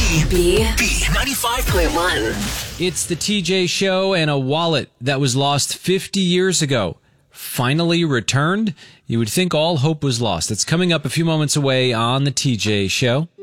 95.1. It's the TJ Show, and a wallet that was lost 50 years ago finally returned. You would think all hope was lost. It's coming up a few moments away on the TJ Show.